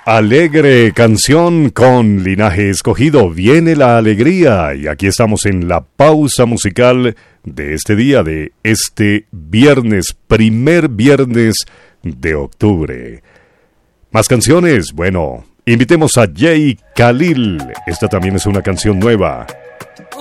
Alegre canción con linaje escogido, viene la alegría y aquí estamos en la pausa musical de este día, de este viernes, primer viernes de octubre. Más canciones, bueno, invitemos a Jay Khalil, esta también es una canción nueva,